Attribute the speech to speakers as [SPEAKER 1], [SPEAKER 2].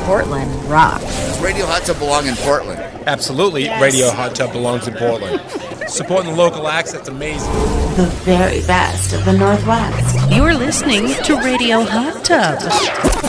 [SPEAKER 1] Portland rocks.
[SPEAKER 2] Does Radio Hot Tub belong in Portland?
[SPEAKER 3] Absolutely, yes. Radio Hot Tub belongs in Portland. Supporting the local acts, that's amazing.
[SPEAKER 1] The very best of the Northwest.
[SPEAKER 4] You're listening to Radio Hot Tub.